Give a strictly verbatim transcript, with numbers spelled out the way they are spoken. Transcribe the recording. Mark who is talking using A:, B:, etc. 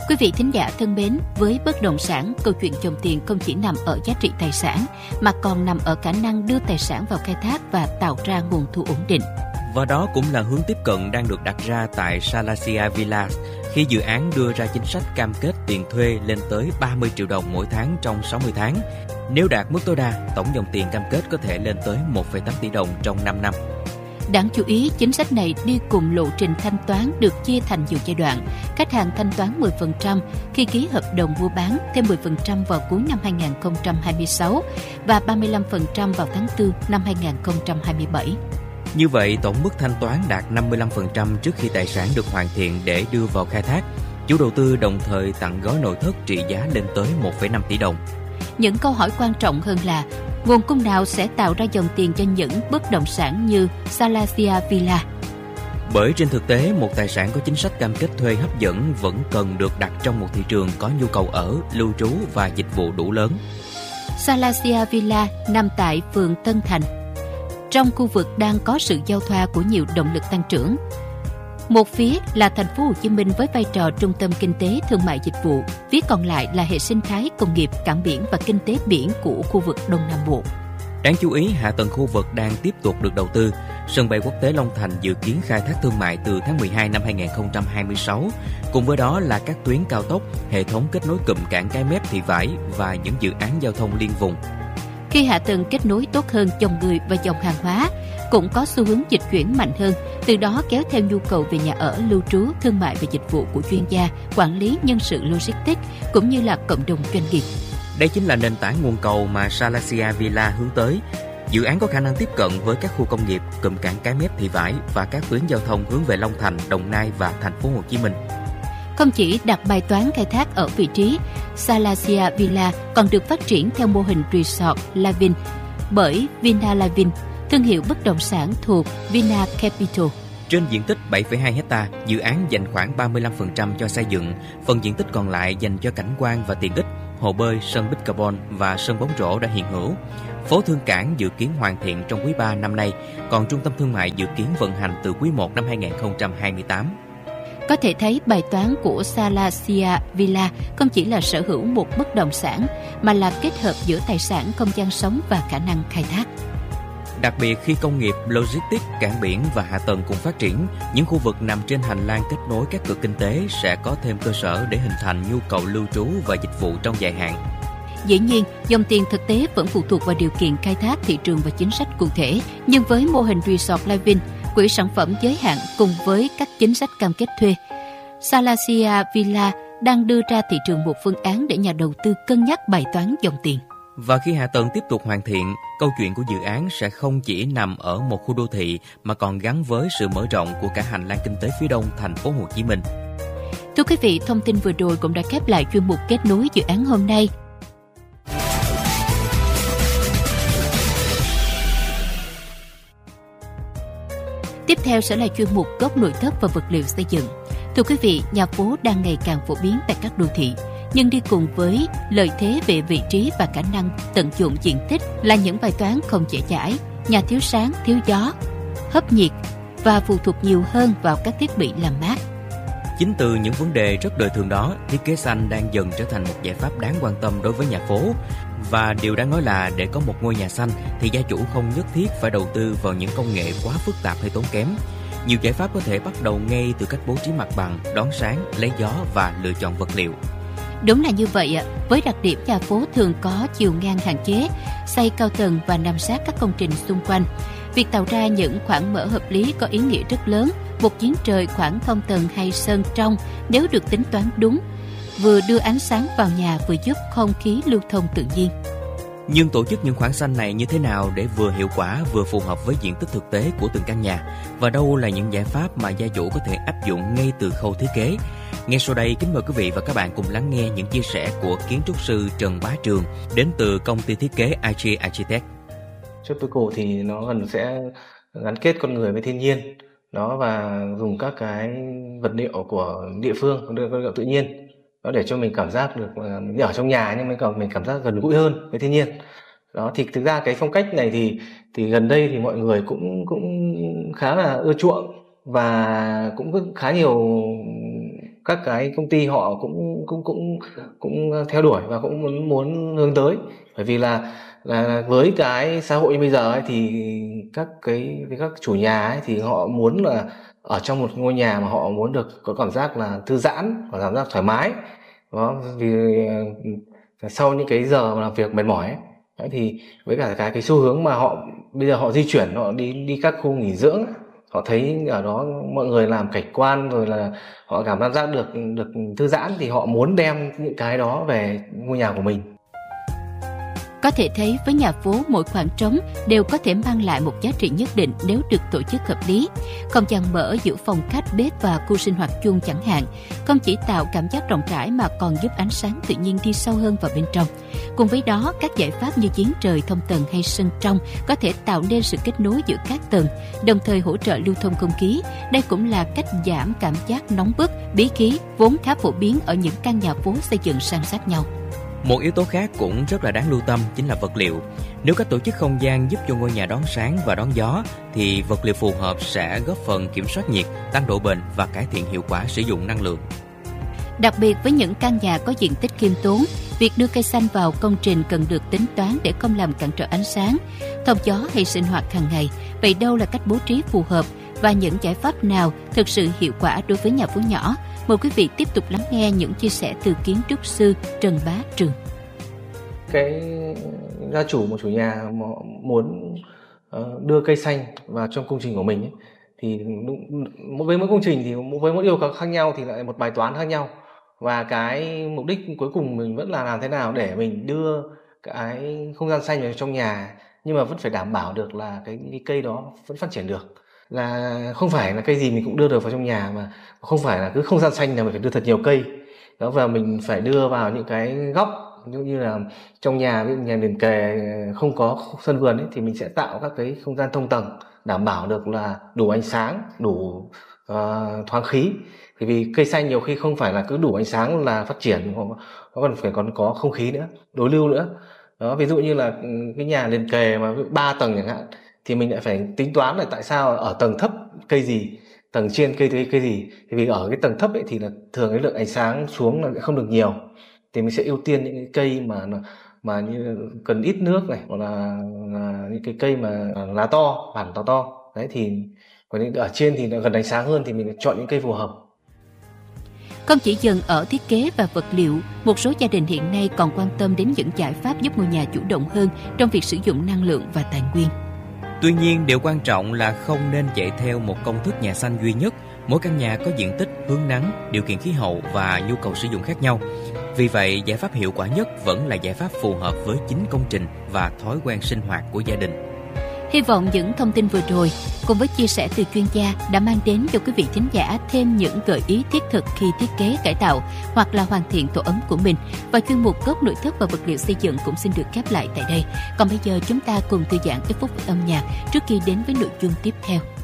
A: Quý vị thính giả thân mến, với bất động sản, câu chuyện dòng tiền không chỉ nằm ở giá trị tài sản, mà còn nằm ở khả năng đưa tài sản vào khai thác và tạo ra nguồn thu ổn định.
B: Và đó cũng là hướng tiếp cận đang được đặt ra tại Salacia Villas khi dự án đưa ra chính sách cam kết tiền thuê lên tới ba mươi triệu đồng mỗi tháng trong sáu mươi tháng. Nếu đạt mức tối đa, tổng dòng tiền cam kết có thể lên tới một phẩy tám tỷ đồng trong năm năm.
A: Đáng chú ý, chính sách này đi cùng lộ trình thanh toán được chia thành nhiều giai đoạn. Khách hàng thanh toán mười phần trăm khi ký hợp đồng mua bán, thêm mười phần trăm vào cuối năm hai không hai sáu và ba mươi lăm phần trăm vào tháng tư năm hai không hai bảy.
B: Như vậy, tổng mức thanh toán đạt năm mươi lăm phần trăm trước khi tài sản được hoàn thiện để đưa vào khai thác. Chủ đầu tư đồng thời tặng gói nội thất trị giá lên tới một phẩy năm tỷ đồng.
A: Những câu hỏi quan trọng hơn là nguồn cung nào sẽ tạo ra dòng tiền cho những bất động sản như Salacia Villa.
B: Bởi trên thực tế, một tài sản có chính sách cam kết thuê hấp dẫn vẫn cần được đặt trong một thị trường có nhu cầu ở, lưu trú và dịch vụ đủ lớn.
A: Salacia Villa nằm tại phường Tân Thành, trong khu vực đang có sự giao thoa của nhiều động lực tăng trưởng. Một phía là thành phố Hồ Chí Minh với vai trò trung tâm kinh tế, thương mại, dịch vụ, phía còn lại là hệ sinh thái công nghiệp, cảng biển và kinh tế biển của khu vực Đông Nam Bộ.
B: Đáng chú ý, hạ tầng khu vực đang tiếp tục được đầu tư. Sân bay quốc tế Long Thành dự kiến khai thác thương mại từ tháng mười hai năm hai không hai sáu. Cùng với đó là các tuyến cao tốc, hệ thống kết nối cụm cảng Cái Mép, Thị Vải và những dự án giao thông liên vùng.
A: Khi hạ tầng kết nối tốt hơn, dòng người và dòng hàng hóa cũng có xu hướng dịch chuyển mạnh hơn, từ đó kéo theo nhu cầu về nhà ở, lưu trú, thương mại và dịch vụ của chuyên gia, quản lý nhân sự logistics cũng như là cộng đồng doanh nghiệp.
B: Đây chính là nền tảng nguồn cầu mà Salacia Villa hướng tới. Dự án có khả năng tiếp cận với các khu công nghiệp, cụm cảng Cái Mép, Thị Vải và các tuyến giao thông hướng về Long Thành, Đồng Nai và thành phố Hồ Chí Minh.
A: Không chỉ đặt bài toán khai thác ở vị trí, Salacia Villa còn được phát triển theo mô hình Resort Lavin bởi Vina Lavin, thương hiệu bất động sản thuộc Vina Capital.
B: Trên diện tích bảy phẩy hai héc ta, dự án dành khoảng ba mươi lăm phần trăm cho xây dựng, phần diện tích còn lại dành cho cảnh quan và tiện ích. Hồ bơi, sân bích carbon và sân bóng rổ đã hiện hữu. Phố Thương Cảng dự kiến hoàn thiện trong quý ba năm nay, còn trung tâm thương mại dự kiến vận hành từ quý một năm hai không hai tám.
A: Có thể thấy bài toán của Salacia Villa không chỉ là sở hữu một bất động sản, mà là kết hợp giữa tài sản, không gian sống và khả năng khai thác.
B: Đặc biệt khi công nghiệp, logistics, cảng biển và hạ tầng cùng phát triển, những khu vực nằm trên hành lang kết nối các cực kinh tế sẽ có thêm cơ sở để hình thành nhu cầu lưu trú và dịch vụ trong dài hạn.
A: Dĩ nhiên, dòng tiền thực tế vẫn phụ thuộc vào điều kiện khai thác, thị trường và chính sách cụ thể. Nhưng với mô hình Resort Living, quỹ sản phẩm giới hạn cùng với các chính sách cam kết thuê, Salacia Villa đang đưa ra thị trường một phương án để nhà đầu tư cân nhắc bài toán dòng tiền.
B: Và khi hạ tầng tiếp tục hoàn thiện, câu chuyện của dự án sẽ không chỉ nằm ở một khu đô thị mà còn gắn với sự mở rộng của cả hành lang kinh tế phía đông thành phố Hồ Chí Minh.
A: Thưa quý vị, thông tin vừa rồi cũng đã khép lại chuyên mục kết nối dự án hôm nay. Tiếp theo sẽ là chuyên mục gốc nội thất và vật liệu xây dựng. Thưa quý vị, nhà phố đang ngày càng phổ biến tại các đô thị, nhưng đi cùng với lợi thế về vị trí và khả năng tận dụng diện tích là những bài toán không dễ dãi. Nhà thiếu sáng, thiếu gió, hấp nhiệt và phụ thuộc nhiều hơn vào các thiết bị làm mát.
B: Chính từ những vấn đề rất đời thường đó, thiết kế xanh đang dần trở thành một giải pháp đáng quan tâm đối với nhà phố. Và điều đáng nói là để có một ngôi nhà xanh thì gia chủ không nhất thiết phải đầu tư vào những công nghệ quá phức tạp hay tốn kém. Nhiều giải pháp có thể bắt đầu ngay từ cách bố trí mặt bằng, đón sáng, lấy gió và lựa chọn vật liệu.
A: Đúng là như vậy, với đặc điểm nhà phố thường có chiều ngang hạn chế, xây cao tầng và nằm sát các công trình xung quanh. Việc tạo ra những khoảng mở hợp lý có ý nghĩa rất lớn. Một giếng trời, khoảng thông tầng hay sân trong nếu được tính toán đúng, vừa đưa ánh sáng vào nhà vừa giúp không khí lưu thông tự nhiên.
B: Nhưng tổ chức những khoảng xanh này như thế nào để vừa hiệu quả vừa phù hợp với diện tích thực tế của từng căn nhà? Và đâu là những giải pháp mà gia chủ có thể áp dụng ngay từ khâu thiết kế? Ngay sau đây, kính mời quý vị và các bạn cùng lắng nghe những chia sẻ của kiến trúc sư Trần Bá Trường đến từ công ty thiết kế i giê Architect.
C: Tropical thì nó gần sẽ gắn kết con người với thiên nhiên, đó, và dùng các cái vật liệu của địa phương, vật liệu tự nhiên, đó, để cho mình cảm giác được ở trong nhà nhưng mình còn mình cảm giác gần gũi hơn với thiên nhiên. Đó thì thực ra cái phong cách này thì thì gần đây thì mọi người cũng cũng khá là ưa chuộng và cũng có khá nhiều các cái công ty họ cũng cũng cũng cũng theo đuổi và cũng muốn muốn hướng tới. Bởi vì là là với cái xã hội như bây giờ ấy, thì các cái các chủ nhà ấy, thì họ muốn là ở trong một ngôi nhà mà họ muốn được có cảm giác là thư giãn và cảm giác thoải mái. Đó, vì sau những cái giờ mà làm việc mệt mỏi ấy, đấy, thì với cả cái cái xu hướng mà họ bây giờ họ di chuyển, họ đi đi các khu nghỉ dưỡng, họ thấy ở đó mọi người làm cảnh quan rồi là họ cảm giác được được thư giãn, thì họ muốn đem những cái đó về ngôi nhà của mình.
A: Có thể thấy với nhà phố, mỗi khoảng trống đều có thể mang lại một giá trị nhất định nếu được tổ chức hợp lý. Không gian mở giữa phòng khách, bếp và khu sinh hoạt chung chẳng hạn, không chỉ tạo cảm giác rộng rãi mà còn giúp ánh sáng tự nhiên đi sâu hơn vào bên trong. Cùng với đó, các giải pháp như giếng trời thông tầng hay sân trong có thể tạo nên sự kết nối giữa các tầng, đồng thời hỗ trợ lưu thông không khí. Đây cũng là cách giảm cảm giác nóng bức, bí khí vốn khá phổ biến ở những căn nhà phố xây dựng san sát nhau.
B: Một yếu tố khác cũng rất là đáng lưu tâm chính là vật liệu. Nếu các tổ chức không gian giúp cho ngôi nhà đón sáng và đón gió, thì vật liệu phù hợp sẽ góp phần kiểm soát nhiệt, tăng độ bền và cải thiện hiệu quả sử dụng năng lượng.
A: Đặc biệt với những căn nhà có diện tích khiêm tốn, việc đưa cây xanh vào công trình cần được tính toán để không làm cản trở ánh sáng, thông gió hay sinh hoạt hàng ngày. Vậy đâu là cách bố trí phù hợp và những giải pháp nào thực sự hiệu quả đối với nhà phố nhỏ? Mời quý vị tiếp tục lắng nghe những chia sẻ từ kiến trúc sư Trần Bá Trường.
C: Cái gia chủ, một chủ nhà muốn đưa cây xanh vào trong công trình của mình ấy, thì với mỗi công trình thì với mỗi yêu cầu khác nhau thì lại một bài toán khác nhau, và cái mục đích cuối cùng mình vẫn là làm thế nào để mình đưa cái không gian xanh vào trong nhà, nhưng mà vẫn phải đảm bảo được là cái, cái cây đó vẫn phát triển được. Là không phải là cây gì mình cũng đưa được vào trong nhà, mà không phải là cứ không gian xanh là mình phải đưa thật nhiều cây đó, và mình phải đưa vào những cái góc, ví dụ như là trong nhà, ví dụ nhà liền kề không có sân vườn ấy, thì mình sẽ tạo các cái không gian thông tầng đảm bảo được là đủ ánh sáng, đủ uh, thoáng khí. Thì vì cây xanh nhiều khi không phải là cứ đủ ánh sáng là phát triển, nó còn phải còn có không khí nữa, đối lưu nữa đó. Ví dụ như là cái nhà liền kề mà ba tầng chẳng hạn, thì mình lại phải tính toán là tại sao ở tầng thấp cây gì, tầng trên cây cây cây gì. Thì vì ở cái tầng thấp ấy thì là thường cái lượng ánh sáng xuống là không được nhiều, thì mình sẽ ưu tiên những cái cây mà mà như cần ít nước này, hoặc là, là những cái cây mà lá to, bản to to đấy. Thì còn ở trên thì gần ánh sáng hơn thì mình chọn những cây phù hợp.
A: Không chỉ dừng ở thiết kế và vật liệu, một số gia đình hiện nay còn quan tâm đến những giải pháp giúp ngôi nhà chủ động hơn trong việc sử dụng năng lượng và tài nguyên.
B: Tuy nhiên, điều quan trọng là không nên chạy theo một công thức nhà xanh duy nhất. Mỗi căn nhà có diện tích, hướng nắng, điều kiện khí hậu và nhu cầu sử dụng khác nhau. Vì vậy, giải pháp hiệu quả nhất vẫn là giải pháp phù hợp với chính công trình và thói quen sinh hoạt của gia đình.
A: Hy vọng những thông tin vừa rồi cùng với chia sẻ từ chuyên gia đã mang đến cho quý vị thính giả thêm những gợi ý thiết thực khi thiết kế, cải tạo hoặc là hoàn thiện tổ ấm của mình. Và chuyên mục Góc nội thất và vật liệu xây dựng cũng xin được khép lại tại đây. Còn bây giờ chúng ta cùng thư giãn ít phút với âm nhạc trước khi đến với nội dung tiếp theo.